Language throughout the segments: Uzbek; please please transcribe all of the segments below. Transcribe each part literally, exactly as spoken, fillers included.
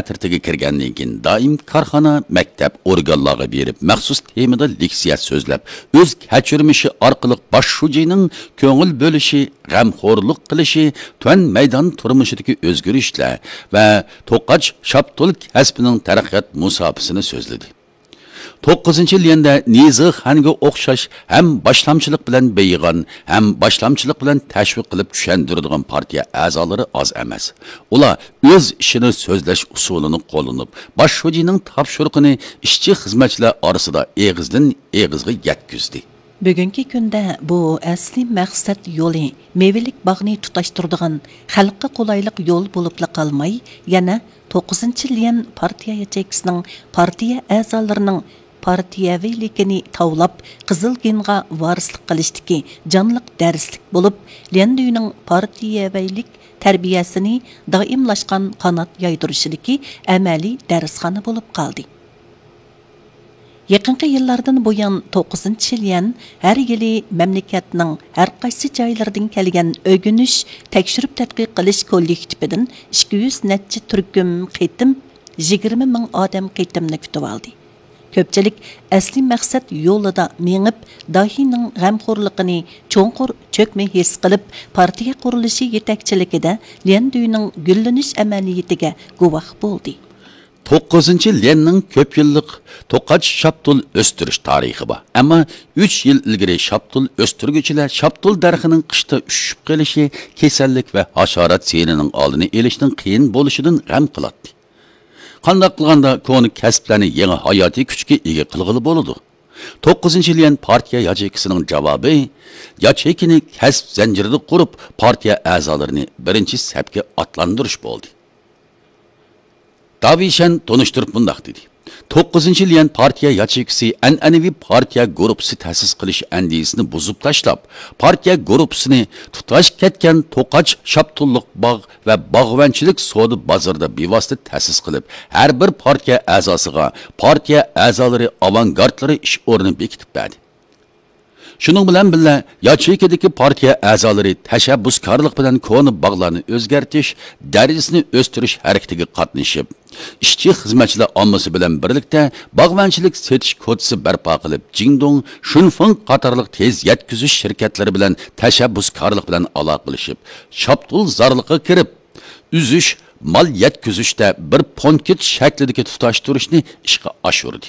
şatirtiga kirgandan keyin doim korxona, maktab, organlarga berib, maxsus temada leksiya so'zlab, o'z kechirmishi orqali bosh sho'jining ko'ngil bo'lishi, g'amxo'rlik qilishi, tuan maydon turmushidagi o'zgarishlar va to'qach shaptul kasbining taraqqiyot musofasini so'zladi. to'qqizinchi yilda Nizi xanga o'xshash ham boshlamchilik bilan beyg'on, ham boshlamchilik bilan tashviq qilib tushundiradigan partiya a'zolari oz emas. Ular o'z ishini so'zlash usulini qo'llanib, bosh sho'jining topshiriqini ishchi xizmatchilar orasida eg'izdan eg'izga yetkazdi. Bugungi kunda bu asli maqsad yo'li, mevilik bog'ni tutashtiradigan, xalqqa qulaylik yo'l bo'lib qolmay, yana to'qqizinchi yil partiya yachakisining partiya a'zolarining partiyaviyligini tavlab qizil genga varislik qilishdiki jonliq darslik bo'lib, Lenduyning partiyaviylik tarbiyasini doimlashgan qanot yaydirishidagi amaliy darsxona bo'lib qoldi. Yaqinqi yillardan buyon to'qqizinchi yil har yili mamlakatning har qaysi joylaridan kelgan o'g'inish, tekshirib tadqiq qilish kollektividan ikki yuz necha turkum qitim yigirma ming odam qitimni kutib oldi. Ko'pchilik asli maqsad yo'lida mengib, dahining g'amxo'rligini cho'nqur cho'kma his qilib, partiya qurilishi yetakchiligida Lenduyning gullanish amaliyatiga guvoh bo'ldi. to'qqizinchi yilning ko'p yillik to'qach shaptul o'stirish tarixi bor. Ammo uch yil ilgari shaptul o'stirguchilar shaptul darxining qishda ushib qolishi, kasallik va hasharot senining oldini olishning qiyin bo'lishidan g'am qiladi. Qanday qilganda ko'ni kasblarni yangi hayotiy kuchga ega qilg'ili bo'ladi. to'qqizinchi yil partiya yachekisining javobi yachekini kasb zanjirida qurib, partiya a'zolarini birinchi safga otlantirish bo'ldi. Davishan tonuşturib bundaq dedi. to'qqizinchi yil partiya yachekisi an'anaviy partiya guruhisi ta'sis qilish andisini buzib tashlab, partiya guruhisini tutash ketgan to'qach shaptulliq bog' va bog'vanchilik savdo bozorida bevosita ta'sis qilib, har bir partiya a'zosiga partiya a'zolari avangardlari ish o'rni bekitib berdi. Shuning bilan birga yachekidagi partiya a'zolari tashabbuskorlik bilan ko'ni bog'larni o'zgartirish, darajasini o'stirish harakatiga qatnashib, ishchi xizmatchilar ommasi bilan birlikda bog'vanchilik setish kodisi barpo qilib, Jingdong, Shunfeng qatorliq tez yetkazish shirkatlari bilan tashabbuskorlik bilan aloqalashib, shaptul zarliqqa kirib, uzish, mal yetkazishda bir ponket shaklidagi tutashtirishni ishga oshirdi.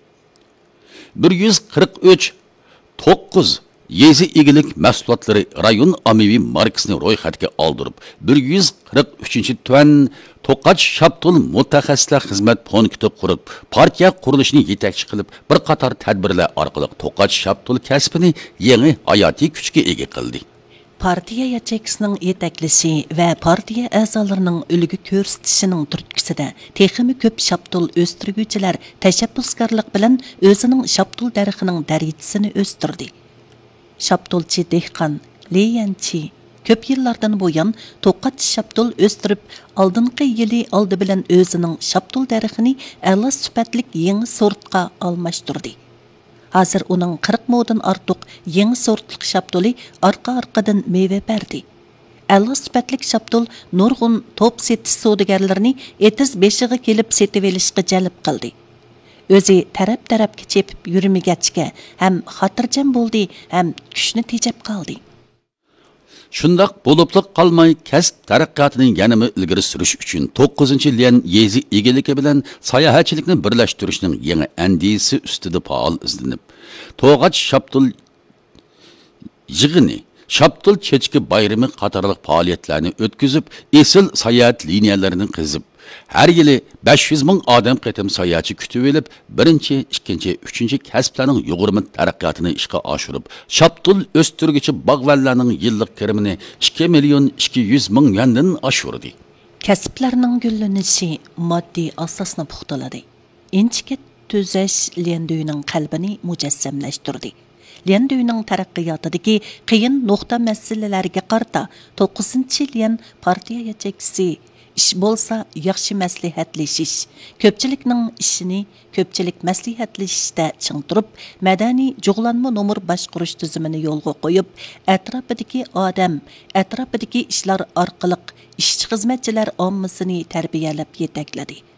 bir yuz qirq uch to'qqiz yezi egilik mahsulotlari rayon ommaviy markasini ro'yxatga oldirib, bir yuz qirq uchinchi tuan to'qach shaptul mutaxassislar xizmat punkti qurib, partiya qurilishini yetakchi qilib, bir qator tadbirlar orqali to'qach shaptul kasbini yangi hayotiy kuchga ega qildi. Partiya yachekisining yetaklisi va partiya a'zolarining ulgu ko'rsatishining turtkisida texmi ko'p shaptul o'stirguvchilar tashabbuskorlik bilan o'zining shaptul darxining darajasini o'stirdi. Shaptulchi dehqon, leyanchi ko'p yillardan buyon to'qach shaptul o'stirib, oldingi yili oldi bilan o'zining shaptul darxini a'lo sifatlik yangi sortga almashtirdi. Hazır onun qirq moddan ortiq yangi sortlik shaptuli orqa-orqadan meva berdi. A'lo sifatlik shaptul nurg'un top setish savdogarlarini etiz beshiga kelib setib olishga jalb qildi. O'zi taraf-tarafga chepib yurmagachga ham xotirjam bo'ldi, ham kuchni tejab qoldi. Shundaq bo'libliq qolmay kasb taraqqiyotining yanada ilgari surish uchun to'qqizinchi yil yezi egiligi bilan sayohatchilikni birlashtirishning yangi andisi ustida faol izlanib, to'g'ach shaptul yig'ini, shaptul chechki bayrami qatorliq faoliyatlarni o'tkazib, esil sayohat liniyalarini qizib, har yili besh yuz ming odam qitim sayohatchi kutib olib, birinchi, ikkinchi, uchinchi kasblarning yuqori taraqqiyotini ishga oshirib, shaptul o'stirguchi bog'vallarning yillik kirimini ikki million ikki yuz ming yuandan oshirdi. Kasblarning gullanishi moddiy asosni puxtaladi. Inchika tuzash Lenduyning qalbini mujassamlashtirdi. Lenduyning taraqqiyotidagi qiyin nuqta masalalarga qarta to'qqizinchi yil partiya yachekisi ish bo'lsa yaxshi maslahatlashish, ko'pchilikning ishini ko'pchilik maslahatlashishda ching turib, madaniy jug'lanma nomur boshqarish tizimini yo'lga qo'yib, atrofidagi odam, atrofidagi ishlar orqali ishchi xizmatchilar ommasini tarbiyalab yetakladi.